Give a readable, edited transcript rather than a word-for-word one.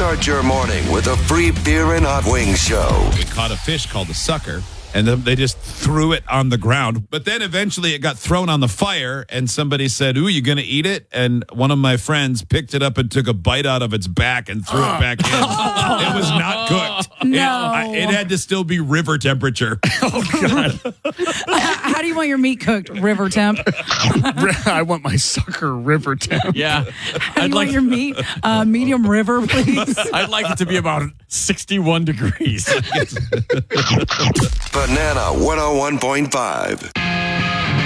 Start your morning with a free beer and hot wings show. We caught a fish called a sucker, and then they just threw it on the ground. But then eventually it got thrown on the fire, and somebody said, "Ooh, you going to eat it?" And one of my friends picked it up and took a bite out of its back and threw it back in. It was not cooked. No. It had to still be river temperature. Oh, God. How do you want your meat cooked, river temp? I want my sucker river temp. Yeah. How do you want your meat? Medium river, please. I'd like it to be about 61 degrees. Banana 101.5.